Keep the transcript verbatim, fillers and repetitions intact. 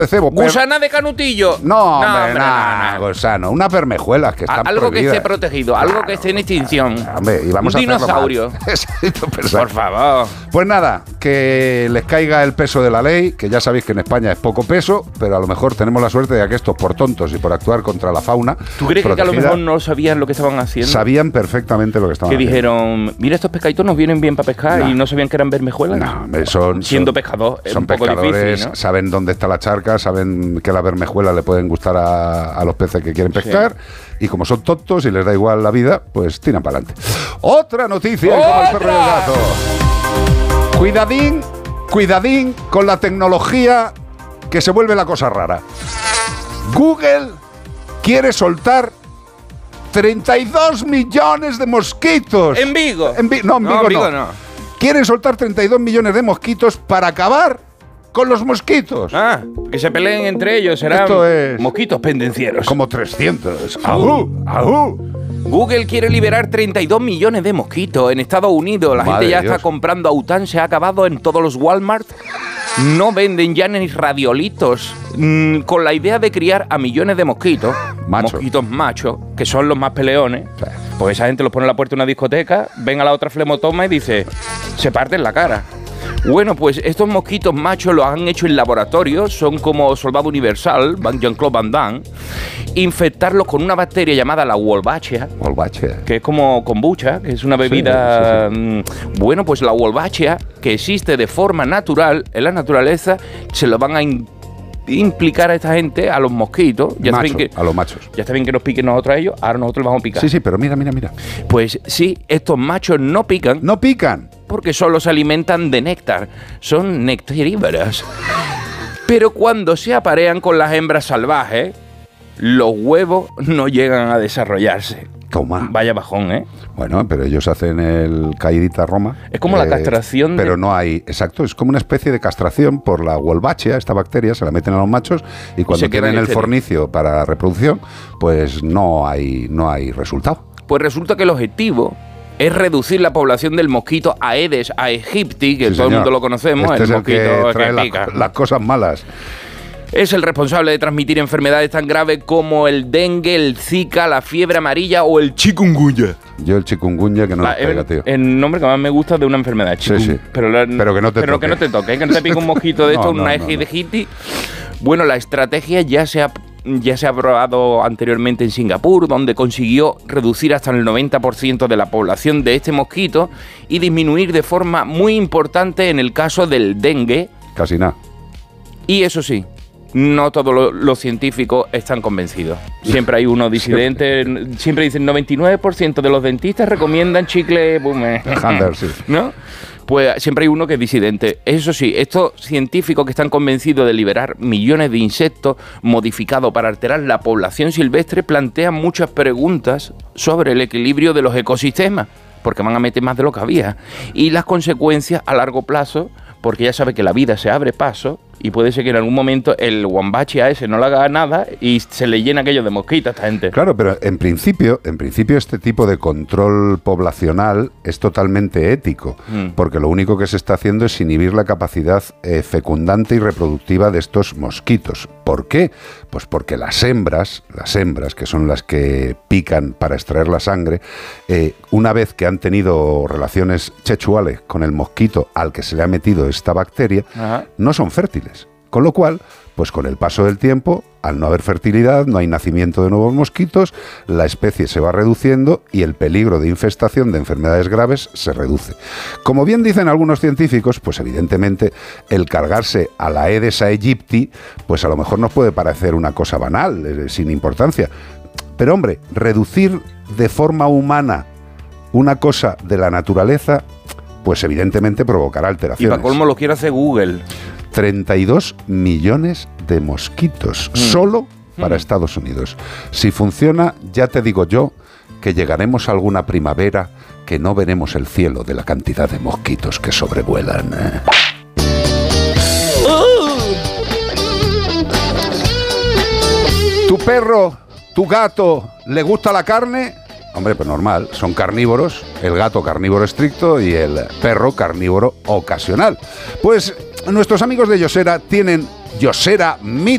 de cebo. ¿Gusana de canutillo? No, no hombre, hombre, nada, no, no. gusano. Unas bermejuelas que están Algo prohibidas. que esté protegido, algo Claro, que esté en extinción. Hombre, y vamos Un a hacerlo dinosaurio. mal. Exacto, perfecto. Por favor. Pues nada, que les caiga el peso de la ley, que ya sabéis que en España es poco peso, pero a lo mejor tenemos la suerte de que estos por tontos y por actuar contra la fauna ¿Tú crees protegida, que a lo mejor no sabían lo que estaban haciendo? sabían perfectamente lo que estaban Que haciendo? dijeron, mira, estos pescaditos nos vienen bien para pescar No. y no sabían que eran bermejuelas. No, hombre, son, Siendo son- pescador es son un poco pescadores, difícil, ¿no? saben dónde está la charca, saben que las bermejuelas le pueden gustar a, a los peces que quieren pescar, y como son tontos y les da igual la vida, pues tiran para adelante. Otra noticia, y como el perro y el gato. Cuidadín, cuidadín con la tecnología que se vuelve la cosa rara. Google quiere soltar treinta y dos millones de mosquitos. En Vigo. En Vi- no, en Vigo, en Vigo no. no. Quieren soltar treinta y dos millones de mosquitos para acabar con los mosquitos. Ah, que se peleen entre ellos, serán Esto es- mosquitos pendencieros. Como trescientos. ¡Ajú! ¡Ajú! Google quiere liberar treinta y dos millones de mosquitos en Estados Unidos. La Madre gente ya Dios. está comprando Autan, se ha acabado en todos los Walmart. No venden ya ni radiolitos. Mm, con la idea de criar a millones de mosquitos, Macho. mosquitos machos, que son los más peleones. Sí. Pues esa gente los pone en la puerta de una discoteca, ven a la otra flemotoma y dice, se parten la cara. Bueno, pues estos mosquitos machos los han hecho en laboratorio, son como Soldado Universal, Van Jean-Claude Van Damme, infectarlos con una bacteria llamada la Wolbachia, Wolbachia. que es como kombucha, que es una bebida... sí, mm, Bueno, pues la Wolbachia, que existe de forma natural en la naturaleza, se lo van a in- implicar a esta gente, a los mosquitos. Ya Macho, saben que... a los machos. Ya está bien que nos piquen nosotros a ellos, ahora nosotros los vamos a picar. Sí, sí, pero mira, mira, mira. Pues sí, estos machos no pican No pican. porque solo se alimentan de néctar. Son nectarívoros. Pero cuando se aparean con las hembras salvajes, los huevos no llegan a desarrollarse. Toma. Vaya bajón, ¿eh? Bueno, pero ellos hacen el caidita Roma. Es como la castración de- Pero no hay... Exacto, es como una especie de castración por la Wolbachia, esta bacteria, se la meten a los machos y cuando se quedan tienen el estériles. fornicio para reproducción, pues no hay, no hay resultado. Pues resulta que el objetivo es reducir la población del mosquito Aedes aegypti, que Sí, todo el señor. mundo lo conocemos, Este el es el mosquito que trae que la- pica. las cosas malas. Es el responsable de transmitir enfermedades tan graves como el dengue, el zika, la fiebre amarilla o el chikungunya. Yo el chikungunya que no La- nos pega, el, tío. el nombre que más me gusta de una enfermedad. Sí, chikun- sí. Pero, la- Pero que no te pero toque. que no te toque, que no te pique un mosquito de No, esto, no, una no, eje no. de Hiti. Bueno, la estrategia ya se ha ya se ha probado anteriormente en Singapur, donde consiguió reducir hasta el noventa por ciento de la población de este mosquito y disminuir de forma muy importante en el caso del dengue. Casi nada. Y eso sí, no todos lo- los científicos están convencidos. Siempre hay uno disidente. Siempre dicen noventa y nueve por ciento de los dentistas recomiendan chicle boom, eh. Handler, sí. ¿No? Pues siempre hay uno que es disidente. Eso sí, estos científicos que están convencidos de liberar millones de insectos modificados para alterar la población silvestre plantean muchas preguntas sobre el equilibrio de los ecosistemas, porque van a meter más de lo que había, y las consecuencias a largo plazo, porque ya sabe que la vida se abre paso y puede ser que en algún momento el Wombachi a ese no le haga nada y se le llena aquello de mosquitas a esta gente. Claro, pero en principio, en principio este tipo de control poblacional es totalmente ético, Mm. porque lo único que se está haciendo es inhibir la capacidad eh, fecundante y reproductiva de estos mosquitos. ¿Por qué? Pues porque las hembras, las hembras que son las que pican para extraer la sangre, eh, una vez que han tenido relaciones sexuales con el mosquito al que se le ha metido esta bacteria, Ajá. no son fértiles. Con lo cual, pues con el paso del tiempo, al no haber fertilidad, no hay nacimiento de nuevos mosquitos, la especie se va reduciendo y el peligro de infestación de enfermedades graves se reduce. Como bien dicen algunos científicos, pues evidentemente el cargarse a la Aedes aegypti, pues a lo mejor nos puede parecer una cosa banal, eh, sin importancia. Pero hombre, reducir de forma humana una cosa de la naturaleza, pues evidentemente provocará Y alteraciones. para colmo lo quiere hacer Google. treinta y dos millones de mosquitos Mm. solo para Mm. Estados Unidos. Si funciona, ya te digo yo que llegaremos a alguna primavera que no veremos el cielo de la cantidad de mosquitos que sobrevuelan. ¿eh? ¿Tu perro, tu gato, le gusta la carne? Hombre, pues normal, son carnívoros, el gato carnívoro estricto y el perro carnívoro ocasional. Pues nuestros amigos de Yosera tienen Yosera Meat